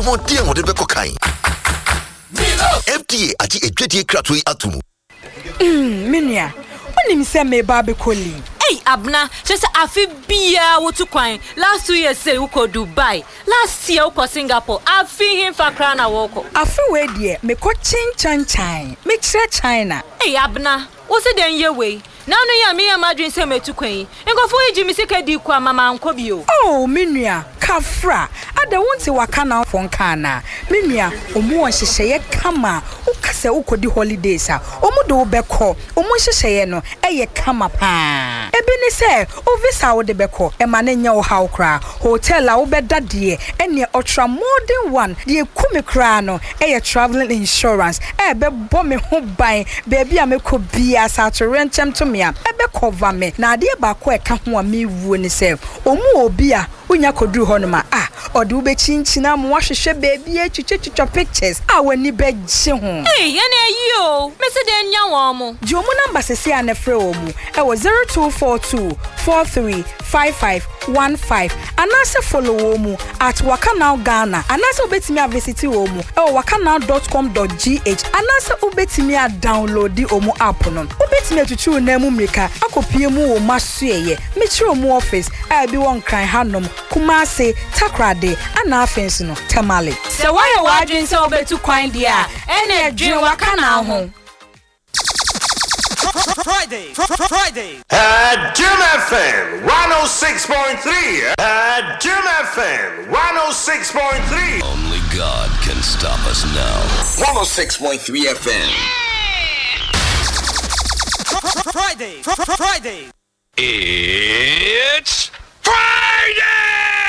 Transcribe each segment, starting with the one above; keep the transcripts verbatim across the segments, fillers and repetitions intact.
ho dia ho de be kokai F D A ati edwedie kratoi atomu mm menua onim se me ba be koli Hey Abna just afi bia wo to kwan last two years say we go Dubai last year we go Singapore afi him fa kra na wo ko afi we de me ko chinchan chan me kire China Hey Abna wo se den ye we na no ya me ya madwin se metu kwan nkofo iji mi sika di kwa mama nko bio oh menua kafra ada wonte waka na fon kana menua omu on hyehyeye kama ukase ukodi holidays a omu do beko omu hyehyeye no eye kama pa ebi ni se o visa wo de beko e ma na nya wo haw kra hotel a wo beda de ene ultra modern one de kumi kra no eye traveling insurance e be bo me ho ban baby a meko bia sa to renchem to me a e be cover me na de ba ko e ka ho a me wuo ni se omu obi a unya kodru ho no ma ah ode wo be chinchina mo hwehwe baby a twitwitwa pictures a wani be gye ho eh ye na yi o me se de nya wo mo di omu number sese a na frɛ wo mu e wo zero two four two four three five five one five anase follow wo mu at Wakanow Ghana anase obetimi a visit wo mu e wo wakanow dot com dot g h anase obetimi a download di omu app no obetimi atutu na mu mrika akopie mu wo masueye me kire omu office a bi won kran hanom Kumase Takrade ana afensi no Tamale se why wadwin se obetu kwan dia ene adwin Wakanow ho Friday, Friday. At Jim F M one oh six point three. At Jim F M one oh six point three. Only God can stop us now. one oh six point three F M. Friday, Friday. It's Friday!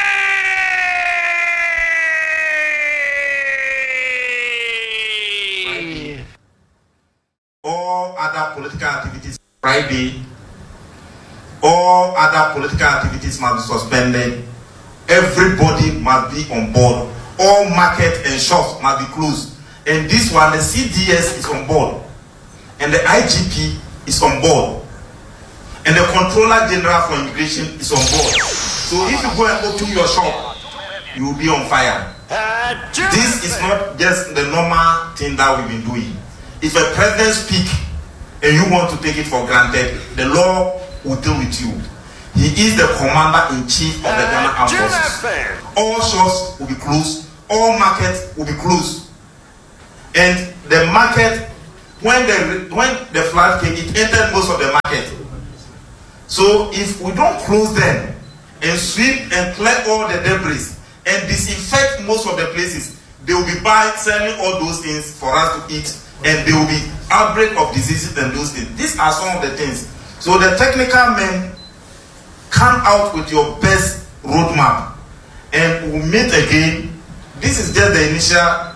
All other political activities Friday, all other political activities must be suspended. Everybody must be on board. All market and shops must be closed. And this one, the C D S is on board. And the I G P is on board. And the Controller General for Immigration is on board. So if you go and open your shop, you will be on fire. This is not just the normal thing that we've been doing. If a president speaks and you want to take it for granted, the law will deal with you. He is the commander-in-chief of the Ghana Armed Forces. All shops will be closed. All markets will be closed. And the market, when the when the flood came, it entered most of the market. So if we don't close them and sweep and clear all the debris and disinfect most of the places, they will be buying, selling all those things for us to eat. And there will be outbreak of diseases and those things. These are some of the things. So the technical men come out with your best roadmap, and we'll meet again. This is just the initial.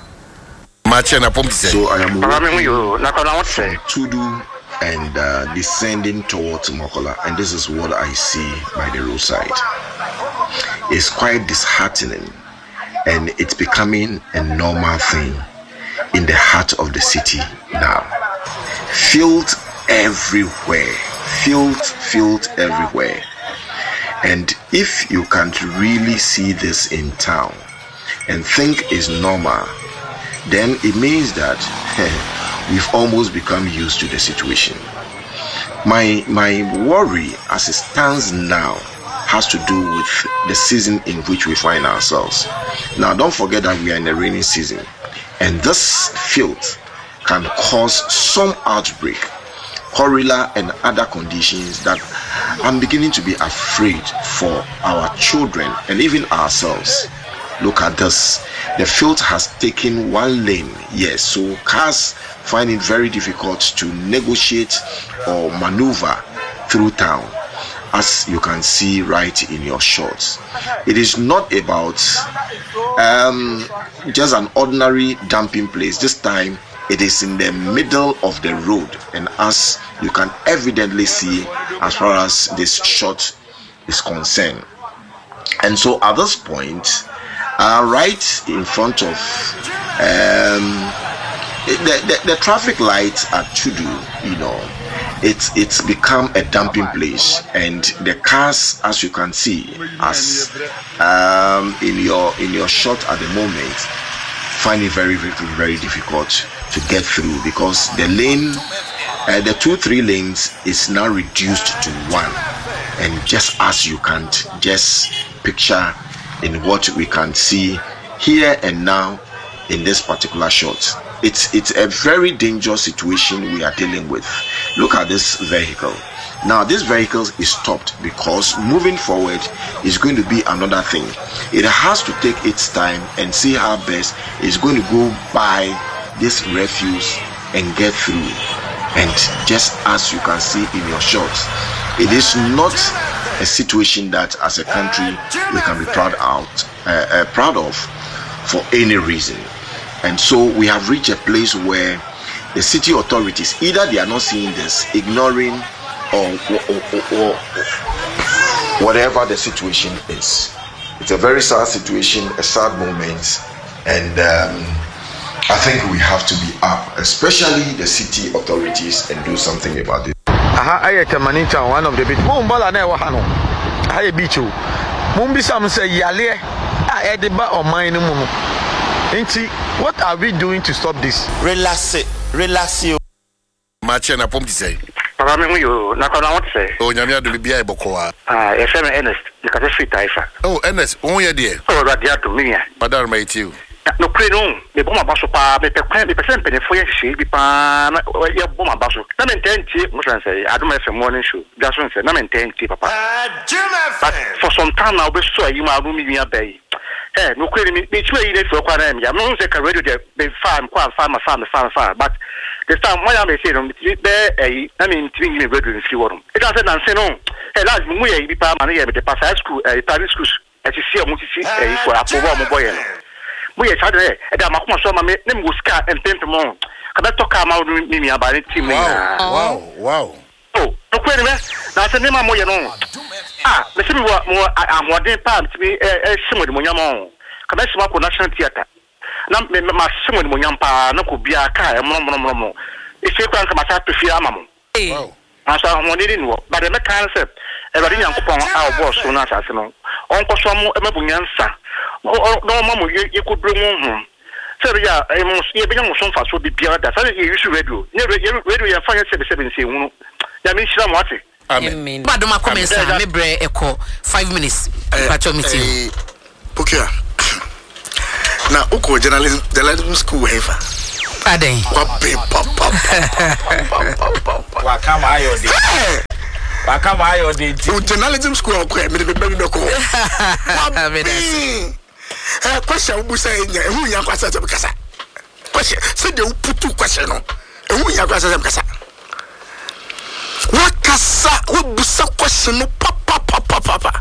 So I am walking from Tudu and uh, descending towards Mokola, and this is what I see by the roadside. It's quite disheartening, and it's becoming a normal thing in the heart of the city now. Filth everywhere, filth, filth everywhere. And if you can't really see this in town and think it's normal, then it means that we've almost become used to the situation. My my worry as it stands now has to do with the season in which we find ourselves. Now, don't forget that we are in the rainy season. And this filth can cause some outbreak, cholera and other conditions that I'm beginning to be afraid for our children and even ourselves. Look at this. The filth has taken one lane, yes, so cars find it very difficult to negotiate or maneuver through town, as you can see right in your shots. It is not about um, just an ordinary dumping place. This time it is in the middle of the road, and as you can evidently see as far as this shot is concerned. And so at this point, uh, right in front of um, the, the, the traffic lights at Tudu, you know, it's it's become a dumping place, and the cars, as you can see, as um, in your in your shot at the moment, find it very, very, very difficult to get through because the lane, uh, the two, three lanes is now reduced to one. And just as you can just picture in what we can see here and now in this particular shot, it's it's a very dangerous situation we are dealing with. Look at this vehicle. Now this vehicle is stopped because moving forward is going to be another thing. It has to take its time and see how best it's going to go by this refuse and get through. And just as you can see in your shots, it is not a situation that as a country we can be proud out uh, uh, proud of for any reason. And so we have reached a place where the city authorities, either they are not seeing this, ignoring or, or, or, or whatever the situation is. It's a very sad situation, a sad moment, and um, I think we have to be up, especially the city authorities, and do something about it. Aha, I am Manita, one of the big Mumbala never hano. I beat you. Mumbi some say Yale, I had the bar of mine. What are we doing to stop this? Relax it, relax you. Machi na pompi say. Papa me you na kona what say? Oh, nyamia do bibia ebokoa. Ah, e fe me Ernest, the kase street taifa. Oh, Ernest, won ye there? Oh, radia to me ya. Padar ma itiu. No kre no, me boma baso pa, me pe kwan, me pe se mpene fo ye hye bi pa na ye boma baso. Na me ntenti, mo say, aduma F M morning show. That's what say, na me ntenti papa. But for some time now, be so you ma rumi mi abai. Eh, no kre me me tue yi for kwa na me ya. No say ka radio dey be farm, kwa farm, farm, farm, farm. But the time why am I say no, be eh, na me ntimi me radio in free worum. It say na say no. Eh, last mu ye bi pa ma na ye be the pass high school, eh, primary schools. Eh, see o mu see eh for apobo mo boy no. We are trying to get my so my name was car and pimp more. Can I talk about me about it? Wow, wow. Oh, no, quit it. That's the name of more. Ah, the same more. I'm what they palm to be a similar Munyamon. Can I smoke National Theatre? Now, my similar Munyampa, no could be a car and more. If you can't come out to fear Mamma. I saw one didn't work, but the mechanism, every young upon our boss soon as I know. Uncle Samu Emebunyansa. Oh, no, Mamma, you could bring home. So, yeah, I must be young some fast would be beyond that. I use radio. Radio and fire seven seven say, that means I'm watching. I mean, Madame comments, I may break echo five minutes. Patch meeting. Okay. Now, Uko journalism, the journalism school waiver. Pardon. Wakam ayo de. Wakam ayo de. Journalism school okwe me be be be ko. Eh, question we say nya, ehu nya kwasa se kasa. Question, say de putu question no. Ehu nya kwasa se kasa. Wakasa, we busa question no pa pa pa pa pa pa.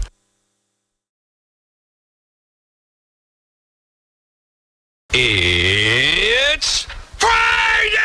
It's Friday!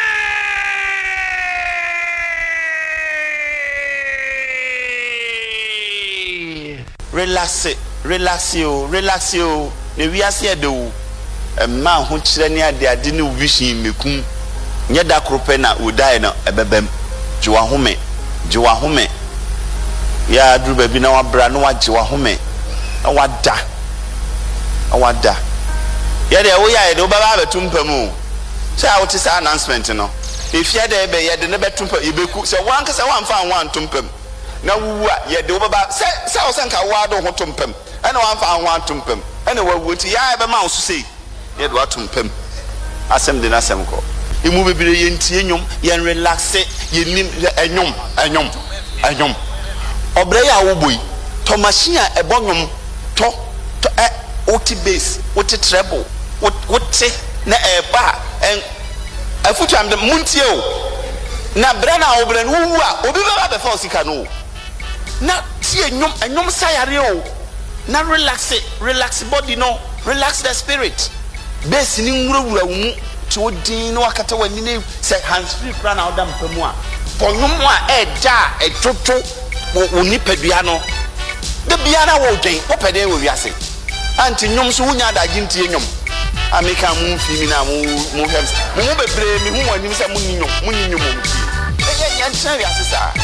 Relax it, relax you, relax you. The we are here do a man who chilenia de adini wishing me kum. Nyeda kropena udai na ebebem. Jiwa home, jiwa home. Ya dru baby na wa bra no wa jiwa home. Na wa da. Na wa da. Ya de wo ya de obaba betumpam. Say out is announcement no. If ya de be ya de ne betumpa ibeku. Say wan ka say wan fa wan tumpam. Na wu ya de obaba say say o sanka wa do ho tumpam. Ana wan fa wan tumpam. Ana wa wuti ya be ma so say. Ya de wa tumpam. Asem de na asem ko. Imu bebire ye ntie nyom, ye relax, ye nim enyom, enyom, enyom. Obre ya wo boy. To machine a ebo nyom to to eh oti bass, oti treble, oti na eba en afutu am de muntie o. Na bra na obre no wu a obi be ba be fa osika no. Na tie enyom, enyom sayare o. Na relax, relax body no, relax the spirit. Bass ni nwurawura wu Chodin no akata wani ne say hands free plan na odam pemu a ponwom a eja etoto wo nipadua no de bia na wo dwen wo pede wo wiase anti nyom so wunya da gintie nyom ameka mu fi mi na mu mu hems mu bebre mi hu wani se mu nyom mu nyom mu fi e ye yan tsan wiase sa